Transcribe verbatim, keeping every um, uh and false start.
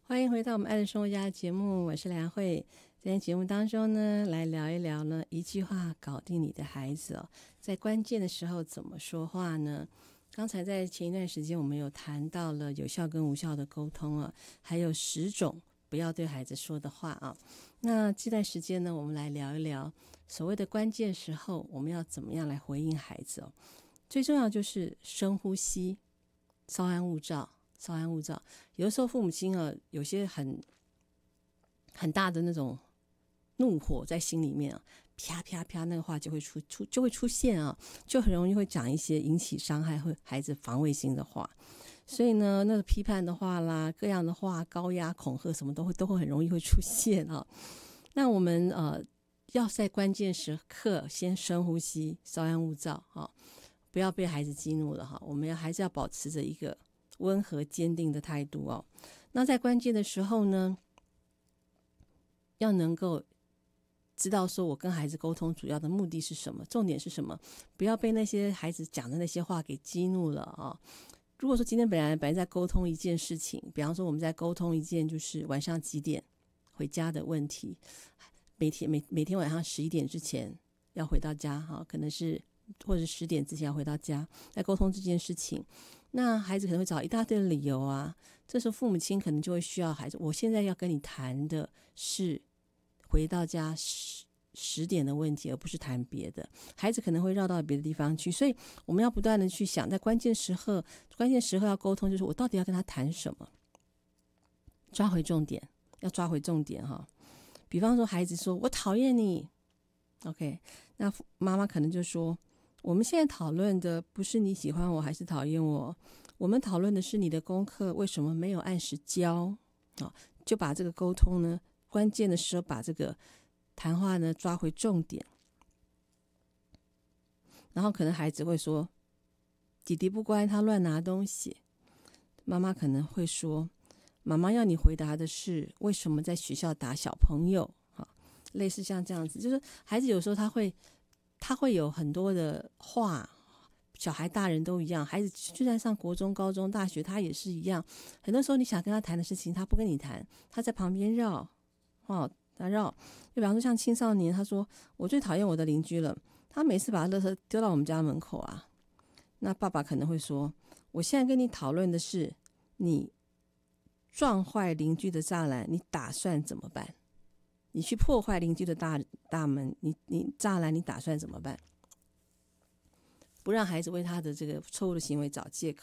欢迎回到我们爱的生活家的节目，我是梁慧。今天节目当中呢，来聊一聊呢，一句话搞定你的孩子哦。在关键的时候怎么说话呢？刚才在前一段时间，我们有谈到了有效跟无效的沟通啊，还有十种不要对孩子说的话啊。那这段时间呢，我们来聊一聊所谓的关键时候，我们要怎么样来回应孩子哦。最重要就是深呼吸，稍安勿躁。稍安勿躁，有的时候父母亲啊，有些很很大的那种怒火在心里面啊，啪啪啪，那个话就会出出就会出现啊，就很容易会讲一些引起伤害或孩子防卫心的话。所以呢，那个批判的话啦，各样的话，高压、恐吓什么都会都会很容易会出现啊。那我们呃要在关键时刻先深呼吸，稍安勿躁啊，不要被孩子激怒了哈。我们要还是要保持着一个温和坚定的态度哦。那在关键的时候呢，要能够知道说我跟孩子沟通主要的目的是什么，重点是什么，不要被那些孩子讲的那些话给激怒了啊。如果说今天本来本来在沟通一件事情，比方说我们在沟通一件就是晚上几点回家的问题，每天每每天晚上十一点之前要回到家哈，可能是或者十点之前要回到家，在沟通这件事情。那孩子可能会找一大堆的理由啊，这时候父母亲可能就会需要孩子，我现在要跟你谈的是回到家十十点的问题，而不是谈别的。孩子可能会绕到别的地方去，所以我们要不断的去想，在关键时刻，关键时刻要沟通，就是我到底要跟他谈什么，抓回重点，要抓回重点哈。比方说，孩子说我讨厌你 ，OK， 那妈妈可能就说，我们现在讨论的不是你喜欢我还是讨厌我，我们讨论的是你的功课为什么没有按时交啊？就把这个沟通呢，关键的时候把这个谈话呢抓回重点。然后可能孩子会说，弟弟不乖，他乱拿东西。妈妈可能会说，妈妈要你回答的是为什么在学校打小朋友啊？类似像这样子，就是孩子有时候他会他会有很多的话，小孩大人都一样，孩子就算上国中高中大学他也是一样，很多时候你想跟他谈的事情他不跟你谈，他在旁边绕哦，他绕。就比方说像青少年，他说我最讨厌我的邻居了，他每次把垃圾丢到我们家门口啊。那爸爸可能会说，我现在跟你讨论的是你撞坏邻居的栅栏，你打算怎么办？你去破坏邻居的大大门，你你栅栏，你打算怎么办？不让孩子为他的这个错误的行为找借口。